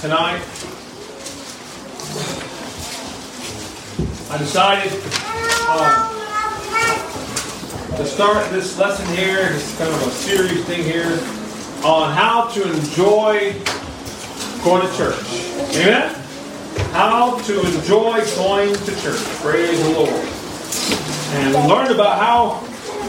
tonight, I decided to start this lesson here. It's kind of a series thing here on how to enjoy going to church. Amen? How to enjoy going to church. Praise the Lord. And we learned about how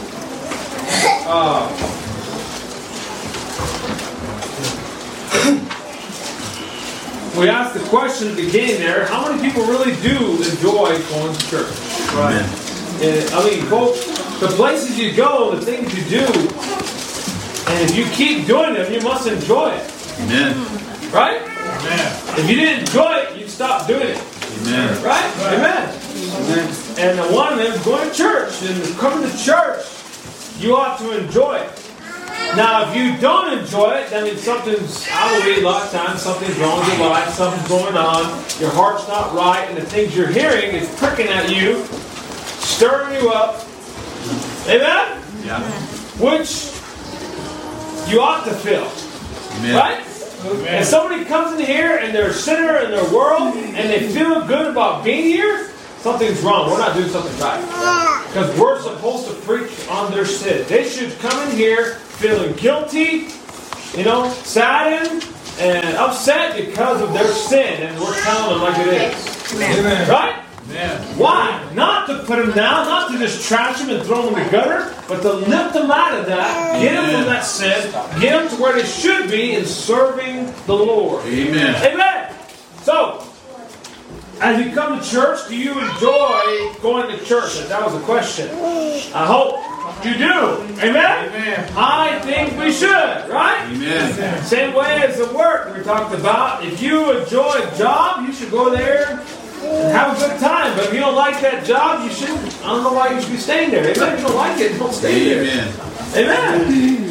we asked the question at the beginning there, how many people really do enjoy going to church? Right. I mean, folks, the places you go, the things you do, and if you keep doing them, you must enjoy it. Amen. Right? Amen. If you didn't enjoy it, you'd stop doing it. Amen. Right? Amen. Amen. And one of them is going to church. And coming to church, you ought to enjoy it. Now, if you don't enjoy it, that means something's, I believe a lot of times, something's wrong with your life, something's going on, your heart's not right, and the things you're hearing is pricking at you, stirring you up. Amen? Yeah. Which you ought to feel. Amen. Right? Amen. And somebody comes in here and they're a sinner in their world and they feel good about being here, something's wrong. We're not doing something right. Because we're supposed to preach on their sin. They should come in here feeling guilty, saddened and upset because of their sin. And we're telling them like it is. Amen. Right? Amen. Why? Not to put them down, not to just trash them and throw them in the gutter, but to lift them out of that, get them from that sin, get them to where they should be in serving the Lord. Amen. Amen. So, as you come to church, do you enjoy going to church? That was a question. I hope you do. Amen? Amen. I think we should, right? Amen. Same way as the work we talked about. If you enjoy a job, you should go there and have a good time. But if you don't like that job, you shouldn't. I don't know why you should be staying there. Amen. If you don't like it, don't stay there. Amen.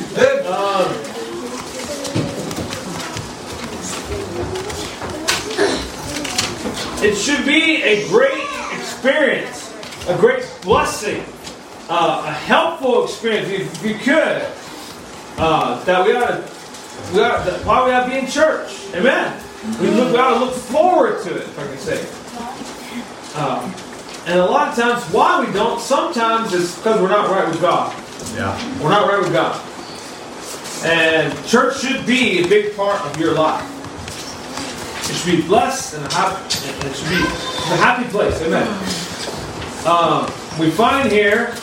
It should be a great experience, a great blessing, a helpful experience, if you could. That we ought why we ought to be in church. Amen. We ought to look forward to it, if I can say. And a lot of times, why we don't, sometimes it's because we're not right with God. Yeah. We're not right with God. And church should be a big part of your life. It should be blessed and it should be a happy place. Amen. We find here,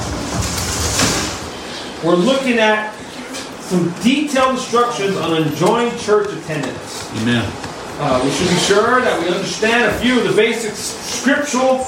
we're looking at some detailed instructions on enjoying church attendance. Amen. We should be sure that we understand a few of the basic scriptural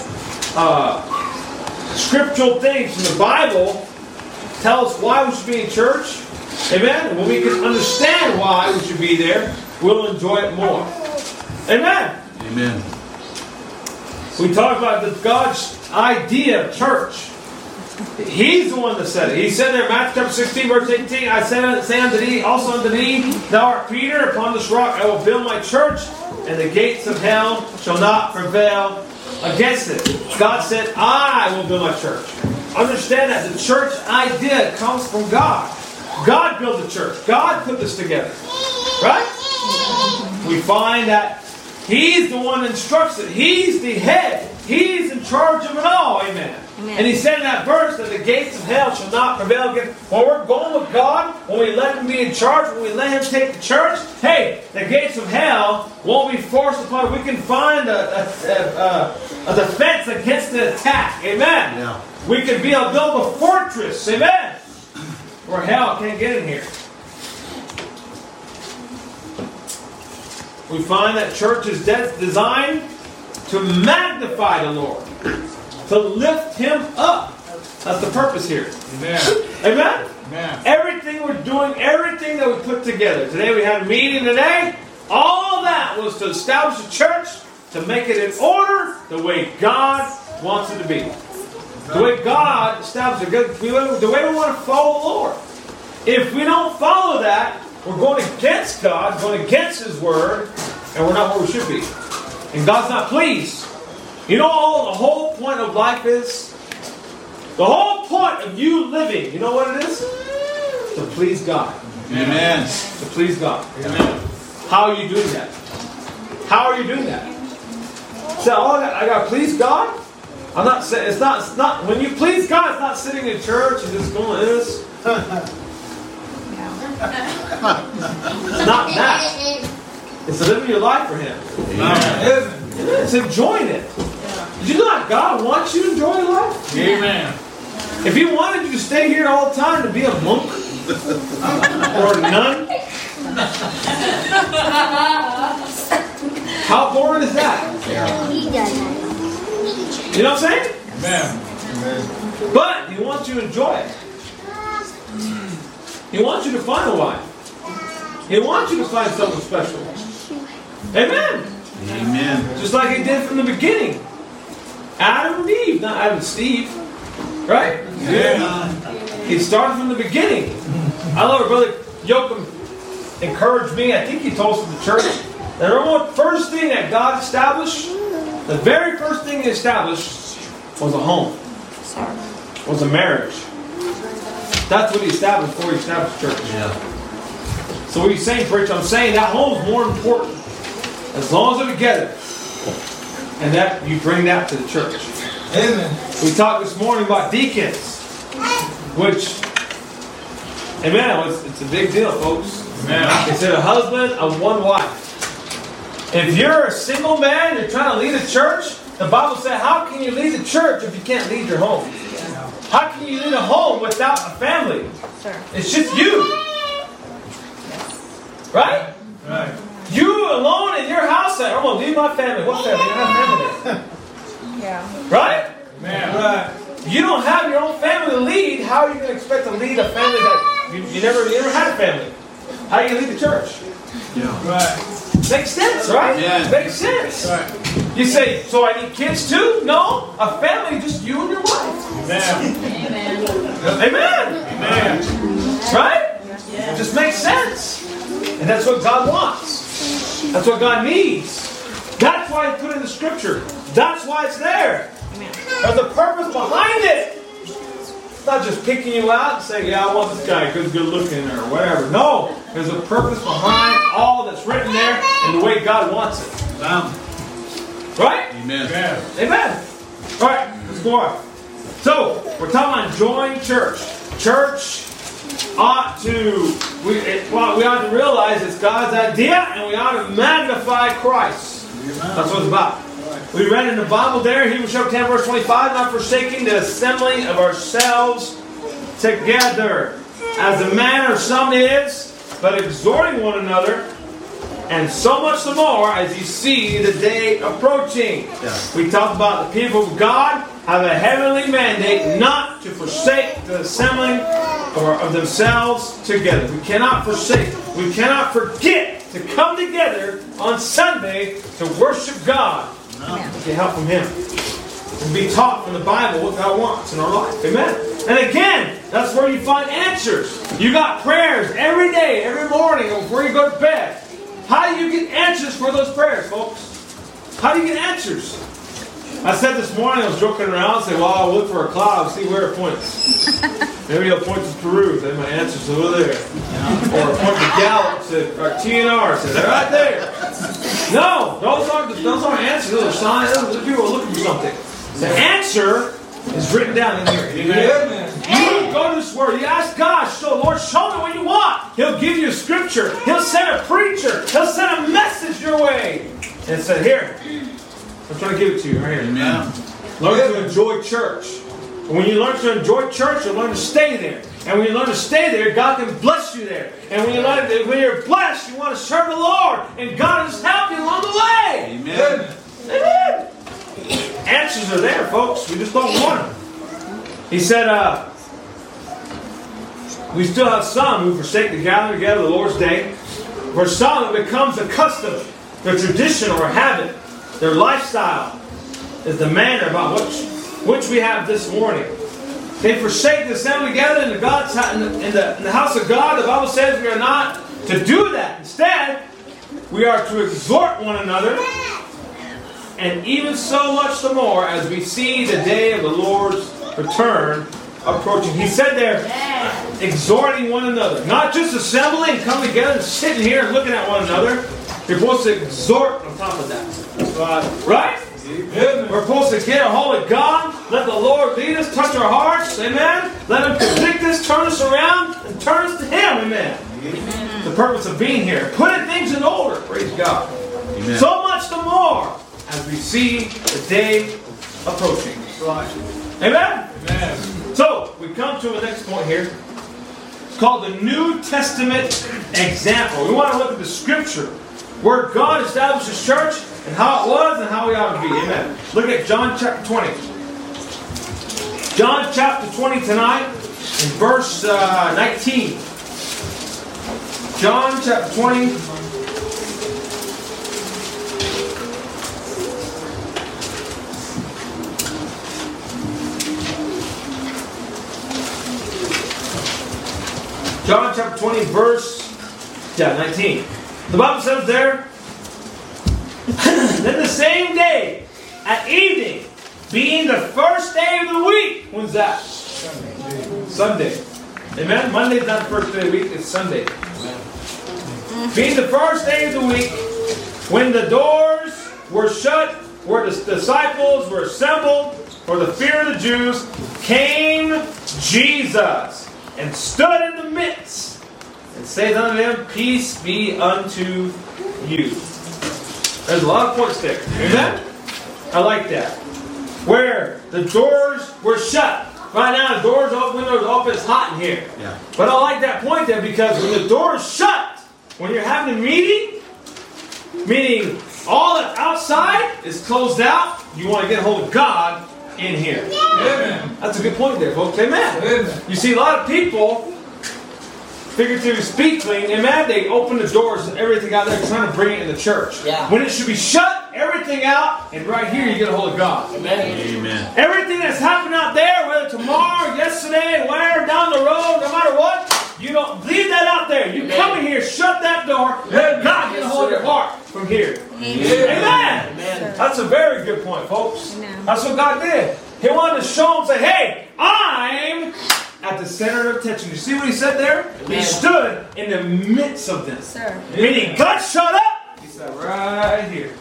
things from the Bible. Tell us why we should be in church. Amen. And when we can understand why we should be there, we'll enjoy it more. Amen. Amen. We talk about God's idea of church. He's the one that said it. He said there in Matthew chapter 16, verse 18, I say unto thee, also unto thee, thou art Peter, upon this rock I will build my church, and the gates of hell shall not prevail against it. God said, I will build my church. Understand that the church idea comes from God. God built the church. God put this together. Right? We find that He's the one that instructs it. He's the head. He's in charge of it all. Amen. Amen. And He said in that verse that the gates of hell shall not prevail against. When we're going with God, when we let Him be in charge, when we let Him take the church, hey, the gates of hell won't be forced upon us. We can find a defense against the attack. Amen. Yeah. We can build a fortress. Amen. Where hell can't get in here. We find that church is designed to magnify the Lord, to lift Him up. That's the purpose here. Amen. Amen? Amen. Everything we're doing, everything that we put together. Today we had a meeting today. All that was to establish a church, to make it in order the way God wants it to be. The way God established it. The way we want to follow the Lord. If we don't follow that, we're going against God, going against His Word, and we're not where we should be. And God's not pleased. You know what the whole point of life is? The whole point of you living, you know what it is? To please God. Amen. To please God. Amen. How are you doing that? How are you doing that? So, I got to please God? I'm not saying, it's not, when you please God, it's not sitting in church and just going like this. It's not that. It's living your life for Him. It's enjoying it. Did you know that God wants you to enjoy your life? Amen. If He wanted you to stay here all the time to be a monk or a nun, how boring is that? You know what I'm saying? Amen. But He wants you to enjoy it. He wants you to find a wife. He wants you to find something special. Amen. Amen. Just like He did from the beginning. Adam and Eve, not Adam and Steve. Right? Yeah. He started from the beginning. I love it. Brother Joachim encouraged me. I think he told us in the church. The first thing that God established, the very first thing He established was a home. Was a marriage. That's what He established before He established church. Yeah. So what are you saying, preacher? I'm saying that home is more important. As long as they're together. And that you bring that to the church. Amen. We talked this morning about deacons. Which, amen, it's a big deal, folks. Amen. They said a husband of one wife. If you're a single man, you're trying to lead a church, the Bible said, how can you lead the church if you can't lead your home? How can you lead a home without a family? It's just you. Right? Right. You alone in your house, I'm going to lead my family. What family? You don't have family there. Right? Amen. Right. You don't have your own family to lead. How are you going to expect to lead a family that you never had a family? How are you going to lead the church? Yeah. Right. Makes sense, right? Yeah. Makes sense. Right. You say, so I need kids too? No. A family, just you and your wife. Amen. Amen. Amen. Right? It just makes sense. And that's what God wants. That's what God needs. That's why He put it in the Scripture. That's why it's there. There's a purpose behind it. It's not just picking you out and saying, yeah, I want this guy because he's good looking or whatever. No. There's a purpose behind all that's written there and the way God wants it. Right? Amen. Amen. All right, let's go on. So, we're talking about enjoying church. Church ought to, we ought to realize it's God's idea and we ought to magnify Christ. That's what it's about. We read in the Bible there, Hebrews chapter 10, verse 25, not forsaking the assembling of ourselves together, as the manner of some is, but exhorting one another, and so much the more as you see the day approaching. Yeah. We talked about the people of God have a heavenly mandate not to forsake the assembling of themselves together. We cannot forsake, we cannot forget to come together on Sunday to worship God. To get help from Him. And be taught from the Bible what God wants in our life. Amen. And again, that's where you find answers. You got prayers every day, every morning, before you go to bed. How do you get answers for those prayers, folks? How do you get answers? I said this morning, I was joking around, saying, well, I'll look for a cloud, see where it points. Maybe it'll point to Peru, then my answer's over there. Or point to Gallup, or TNR, said, they're right there. No, those aren't answers, those are signs, those are people looking for something. The answer is written down in here. Amen. You go to this word, you ask God, Lord, show me what you want. He'll give you a scripture. He'll send a preacher. He'll send a message your way. And it said, here, I'm trying to give it to you right here. Amen. Learn to enjoy church. And when you learn to enjoy church, you'll learn to stay there. And when you learn to stay there, God can bless you there. And when you're blessed, you want to serve the Lord. And God is helping you along the way. Amen. Amen. Answers are there, folks. We just don't want them. He said, we still have some who forsake the gathering together the Lord's day. For some, it becomes a custom, their tradition or a habit. Their lifestyle is the manner about which we have this morning. They forsake the assembly together in the house of God. The Bible says we are not to do that. Instead, we are to exhort one another, and even so much the more as we see the day of the Lord's return approaching. He said there, exhorting one another. Not just assembling, coming together and sitting here and looking at one another. You're supposed to exhort on top of that. Right? We're supposed to get a hold of God. Let the Lord lead us, touch our hearts. Amen. Let Him convict us, turn us around, and turn us to Him. Amen. The purpose of being here. Putting things in order. Praise God. Amen. So much the more as we see the day approaching. Amen? Amen. So, we come to the next point here. It's called the New Testament example. We want to look at the scripture where God established His church and how it was and how we ought to be. Amen. Look at John chapter 20. John chapter 20 tonight in verse 19. John chapter 20. John chapter 20 verse 19. The Bible says there, then the same day at evening, being the first day of the week. When's that? Sunday. Amen? Monday's not the first day of the week, it's Sunday. Amen. Being the first day of the week, when the doors were shut, where the disciples were assembled for the fear of the Jews, came Jesus and stood in the midst and saith unto them, peace be unto you. There's a lot of points there. Amen? I like that. Where the doors were shut. Right now the doors open, windows open, it's hot in here. Yeah. But I like that point there because when the door is shut, when you're having a meeting, meaning all that's outside is closed out, you want to get a hold of God in here. Amen. That's a good point there, folks. Amen. Amen. You see a lot of people, figuratively speaking, amen, they open the doors and everything out there trying to bring it in the church. Yeah. When it should be shut, everything out, and right here you get a hold of God. Amen. Amen. Everything that's happened out there, whether tomorrow, yesterday, where, down the road, no matter what, you don't leave that out there. You come in here, shut that door, let God get a hold of your heart from here. Amen. Amen. Amen. That's a very good point, folks. Amen. That's what God did. He wanted to show them, say, hey, I'm at the center of attention. You see what He said there? Amen. He stood in the midst of them. Sir. Meaning God shut up. He said, right here.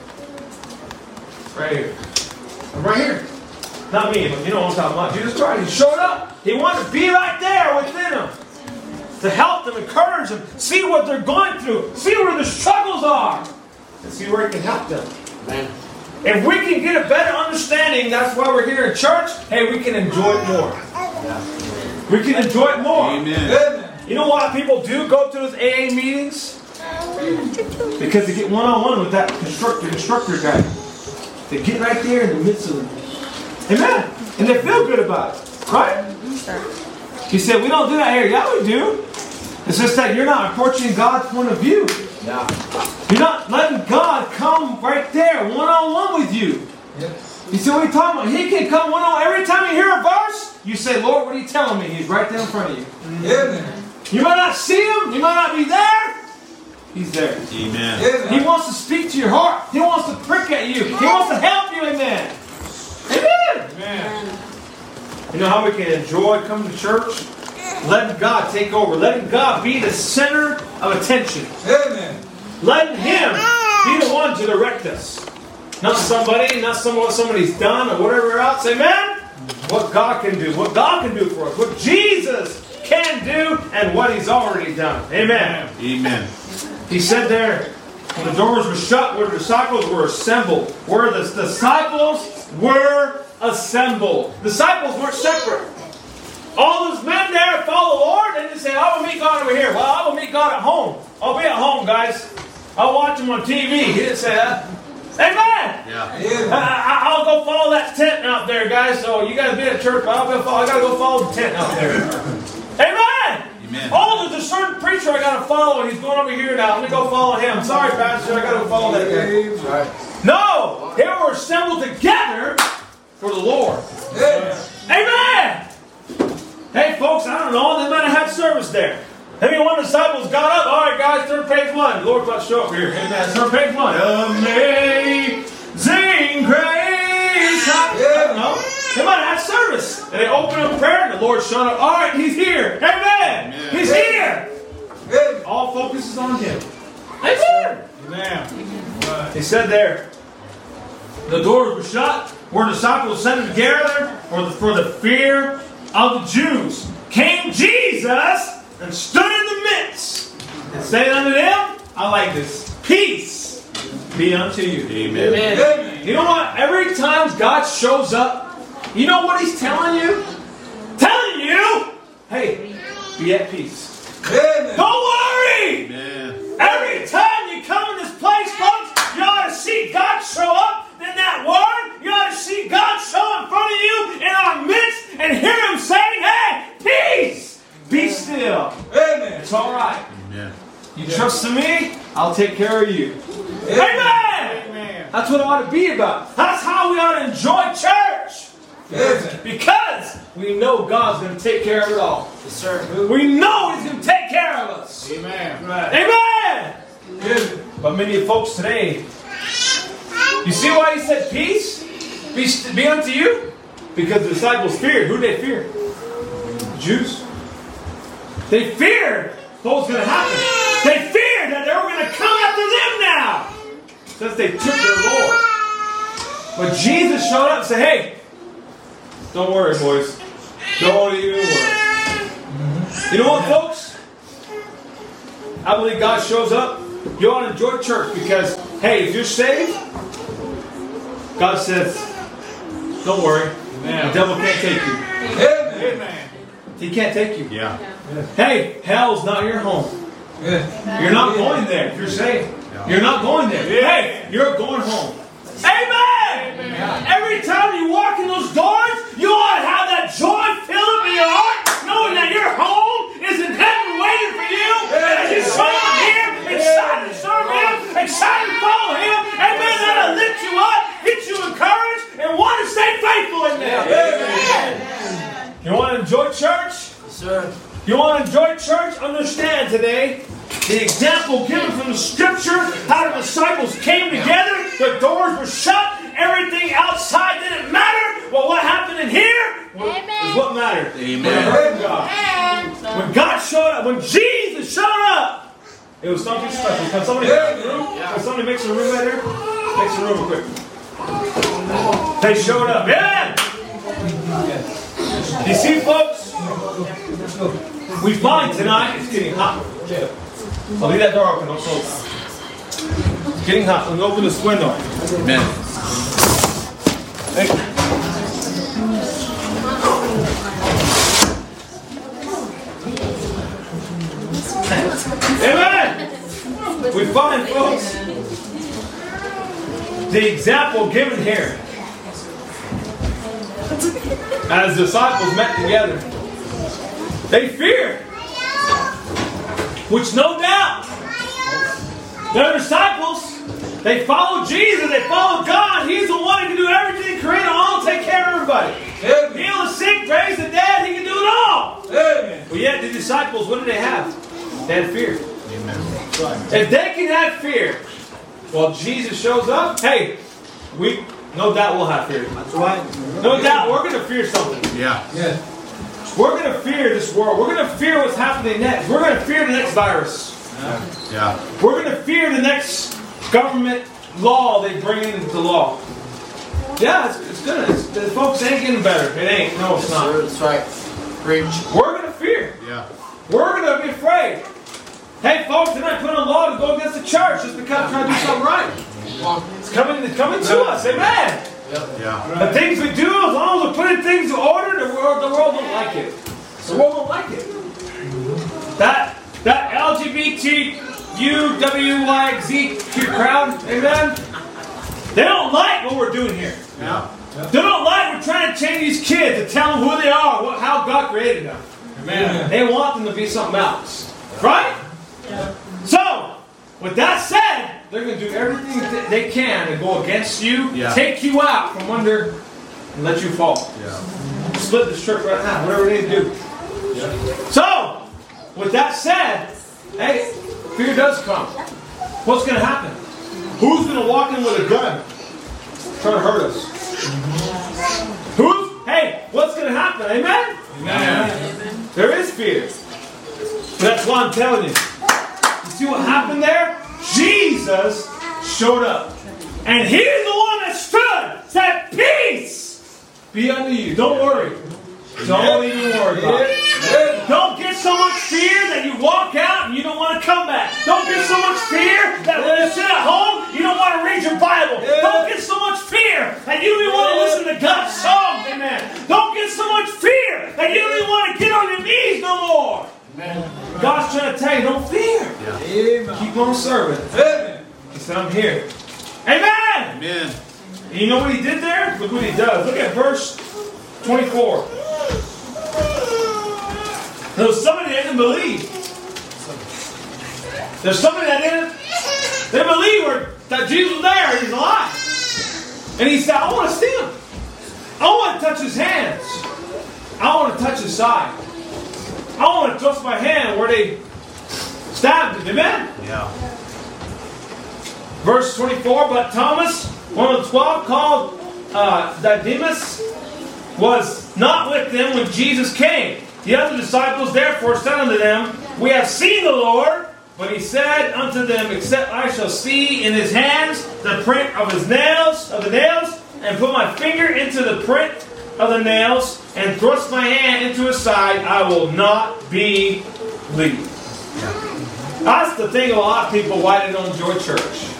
Right here. Right here. Not me, but you know what I'm talking about. Jesus Christ. He showed up. He wanted to be right there within them. To help them, encourage them, see what they're going through, see where the struggles are, and see where He can help them. Amen. If we can get a better understanding, that's why we're here in church, hey, we can enjoy it more. Yeah. We can enjoy it more. Amen. You know why people do go to those AA meetings? Because they get one-on-one with that instructor guy. They get right there in the midst of them. Amen. And they feel good about it. Right? He said, we don't do that here. Yeah, we do. It's just that you're not approaching God's point of view. Yeah. You're not letting God come right there, one-on-one with you. Yes. You see what he's talking about? He can come one-on-one. Every time you hear a verse, you say, Lord, what are you telling me? He's right there in front of you. Amen. You might not see Him. You might not be there. He's there. Amen. Amen. He wants to speak to your heart. He wants to prick at you. He wants to help you. Amen. Amen. Amen. You know how we can enjoy coming to church? Letting God take over. Letting God be the center of attention. Amen. Letting Him be the one to direct us. Not somebody, not what somebody's done or whatever else. Amen? What God can do. What God can do for us. What Jesus can do and what He's already done. Amen. Amen. He said there, when the doors were shut, where the disciples were assembled. Where the disciples were assembled. Disciples weren't separate. All those men there follow the Lord and they say, I will meet God over here. Well, I will meet God at home. I'll be at home, guys. I'll watch Him on TV. He didn't say that. Amen. Yeah. I'll go follow that tent out there, guys. So you guys be at church, but I got to go follow the tent out there. Amen. Amen. Oh, there's a certain preacher I got to follow, and he's going over here now. Let me go follow him. Sorry, Pastor, I got to go follow that guy. Right. No, they were assembled together for the Lord. Yes. Amen. Hey, folks, I don't know. They might have had service there. Maybe one of the disciples got up. All right, guys, turn page 1. The Lord's about to show up here. Amen. Turn page 1. Amazing grace. I don't know. They might have had service. And they opened up prayer, and the Lord showed up. All right, He's here. Amen. Amen. He's here. Amen. All focus is on Him. Amen. Word. Amen. He said there, the doors were shut, where disciples sat together for the fear of the Jews. Came Jesus and stood in the midst and said unto them, I like this, peace be unto you. Amen. Amen. You know what? Every time God shows up, you know what He's telling you? Telling you, hey, be at peace. Amen. Don't worry. Amen. Every time you come in this place, folks, you ought to see God show up in that word. You ought to see God show in front of you in our midst and hear Him saying, hey, peace, be still. Amen. It's all right. Amen. You trust in me, I'll take care of you. Amen. Amen. That's what it ought to be about. That's how we ought to enjoy church. Amen. Because we know God's going to take care of it all. Yes, sir. We know He's going to take care of us. Amen. Amen. But many folks today, you see why He said peace be unto you? Because the disciples feared. Who did they fear? The Jews. They feared what was going to happen. They feared that they were going to come after them now, since they took their Lord. But Jesus showed up and said, hey, don't worry, boys. Don't even worry. You know what, folks? I believe God shows up. You ought to enjoy church because, hey, if you're saved, God says, don't worry. The devil can't take you. Amen. He can't take you. Yeah. Hey, hell's not your home. You're not going there if you're saved. You're not going there. Hey, you're going home. Amen! Every time you walk in those doors, you ought to have that joy fill up in your heart, knowing that your home is in heaven waiting for you. And as you show up here, excited to serve Him, excited to follow Him, amen, that'll lift you up, get you encouraged, and want to stay faithful in there. Amen. You want to enjoy church? Sir. You want to enjoy church? Understand today the example given from the Scripture, how the disciples came together, the doors were shut, everything outside didn't matter. Well, what happened in here is what mattered. Amen. When God showed up, when Jesus showed up, it was something special. Can somebody make a room? Can somebody make some room right there? Make some room real quick. They showed up. Yeah! You see, folks, we find tonight it's getting hot. I'll leave that door open. Don't close. It's getting hot. Let me open this window. Amen. Thank you. Amen. We find, folks, the example given here. As the disciples met together, they feared. Which no doubt, their disciples, they followed Jesus, they followed God. He's the one who can do everything, create it all, take care of everybody. Amen. Heal the sick, raise the dead, He can do it all. Amen. But yet the disciples, what did they have? They had fear. Amen. If they can have fear, while Jesus shows up, hey, we no doubt we'll have fear. That's right. No doubt we're going to fear something. Yeah. Yeah. We're going to fear this world. We're going to fear what's happening next. We're going to fear the next virus. Yeah. We're going to fear the next government law they bring into law. Yeah, it's good. The folks ain't getting better. It ain't. No, it's not. That's right. Preach. We're going to fear. Yeah. We're going to be afraid. Hey, folks, they're not putting a law to go against the church just because they're trying to do something right. It's coming to us. Amen. Yeah. The things we do, as long as we're putting things in order, the world don't like it. The world don't like it. That LGBTQWYZ crowd, amen? They don't like what we're doing here. Yeah. They don't like we're trying to change these kids to tell them who they are, how God created them. Amen. They want them to be something else. Right? Yeah. So, with that said, they're going to do everything that they can to go against you, take you out from under, and let you fall. Yeah. Split this church right now, whatever they do. Yeah. So, with that said, hey, fear does come. What's going to happen? Who's going to walk in with a gun trying to hurt us? Hey, what's going to happen? Amen? Amen. There is fear. That's why I'm telling you. You see what happened there? Jesus Jesus showed up. And He's the one that stood, said, peace be unto you. Don't worry. Don't even worry about it. Don't get so much fear that you walk out and you don't want to come back. Don't get so much fear that when you sit at home, you don't want to read your Bible. Don't get so much fear that you don't even want to listen to God's songs. Amen. Don't get so much fear that you don't even want to get on your knees no more. God's trying to tell you, don't fear. Keep on serving. He said, I'm here. Amen. Amen. And you know what He did there? Look what He does. Look at verse 24. There was somebody that didn't believe. There's somebody that didn't believe that Jesus was there. He's alive. And he said, I want to see Him. I want to touch His hands. I want to touch His side. I want to touch my hand where they stabbed Him. Amen? Yeah. Verse 24, but Thomas, one of the 12, called Didymus, was not with them when Jesus came. The other disciples therefore said unto them, we have seen the Lord. But He said unto them, except I shall see in His hands the print of the nails, and put my finger into the print of the nails, and thrust my hand into His side, I will not believe. That's the thing, a lot of people, why they don't enjoy church.